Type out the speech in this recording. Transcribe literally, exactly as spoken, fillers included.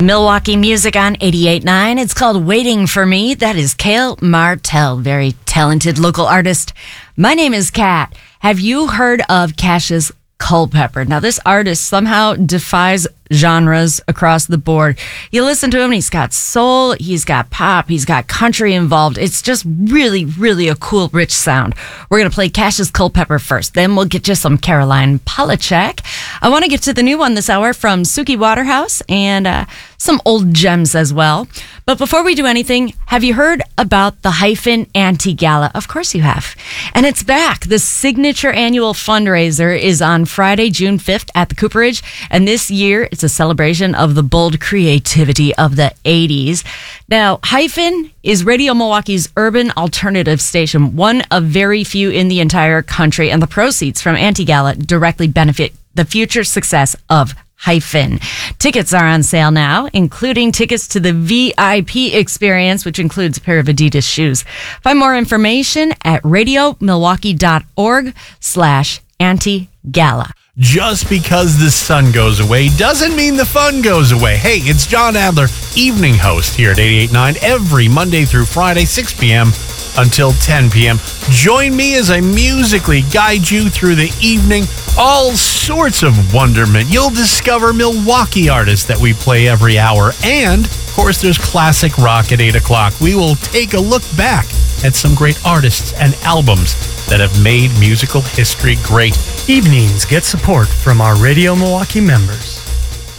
Milwaukee music on eighty-eight point nine. It's called Waiting for Me. That is Kale Martell, very talented local artist. My name is Kat. Have you heard of Cassius Culpepper? Now, this artist somehow defies genres across the board. You listen to him, and he's got soul, he's got pop, he's got country involved. It's just really, really a cool, rich sound. We're going to play Cassius Culpepper first. Then we'll get you some Caroline Polachek. I want to get to the new one this hour from Suki Waterhouse and uh, some old gems as well. But before we do anything, have you heard about the Hyphen Anti-Gala? Of course you have. And it's back. The signature annual fundraiser is on Friday, June fifth at the Cooperage. And this year, it's a celebration of the bold creativity of the eighties. Now, Hyphen is Radio Milwaukee's urban alternative station, one of very few in the entire country. And the proceeds from Anti-Gala directly benefit the future success of Hyphen. Tickets are on sale now, including tickets to the V I P experience, which includes a pair of Adidas shoes. Find more information at radiomilwaukee.org slash anti-gala. Just because the sun goes away doesn't mean the fun goes away. Hey, it's John Adler, evening host here at eighty-eight point nine every Monday through Friday, six p.m. until ten p.m. Join me as I musically guide you through the evening. All sorts of wonderment. You'll discover Milwaukee artists that we play every hour. And, of course, there's classic rock at eight o'clock. We will take a look back at some great artists and albums that have made musical history great. Evenings get support from our Radio Milwaukee members.